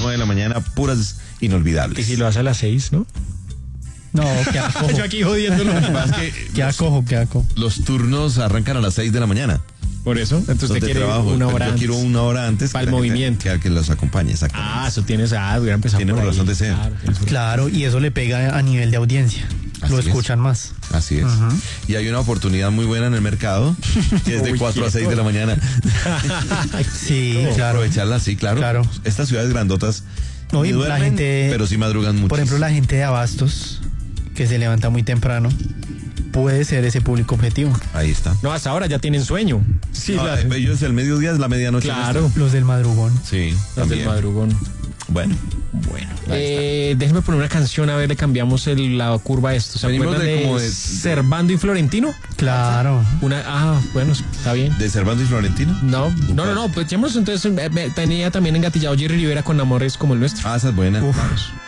9 de la mañana, puras inolvidables. Y si lo hace a las 6, ¿no? No, qué acojo. Yo aquí jodiéndolo. Qué acojo. Los turnos arrancan a las 6 de la mañana. Por eso, entonces usted quiere trabajo, una hora yo quiero antes. una hora antes para el movimiento. Que los acompañe, exactamente. Eso tienes, hubiera empezado Tiene por ahí. razón de ser. Claro, y eso le pega a nivel de audiencia. Así Lo es. escuchan más. Así es. Y hay una oportunidad muy buena en el mercado, que es de 4 a 6 de la mañana. Sí, claro. Aprovecharla, sí, claro. Claro. Estas ciudades grandotas No, y ni duermen, la gente, pero sí madrugan mucho. por ejemplo, la gente de Abastos, que se levanta muy temprano, puede ser ese público objetivo. Ahí está. No, hasta ahora ya tienen sueño. Sí, No, ellos el mediodía es la medianoche. claro. Los del madrugón. Sí, Los también. del madrugón. Bueno. Déjeme poner una canción, a ver, le cambiamos la curva a esto. ¿Se Venimos acuerdan de de, como de- Servando y Florentino? Claro. Bueno, está bien. ¿De Servando y Florentino? No, pues echémonos entonces, tenía también engatillado Jerry Rivera con Amores como el nuestro. Esa es buena. Uf.